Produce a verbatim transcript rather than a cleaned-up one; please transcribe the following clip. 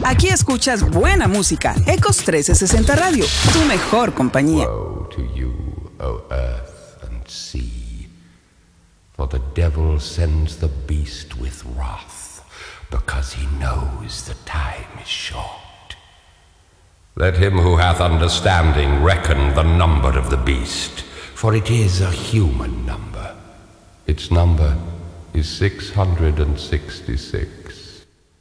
Aquí escuchas buena música. Ecos trescientos sesenta Radio, tu mejor compañía. Woe to you, O earth and sea, for the devil sends the beast with wrath, because he knows the time is short. Let him who hath understanding reckon the number of the beast, for it is a human number. Its number is six hundred and sixty-six.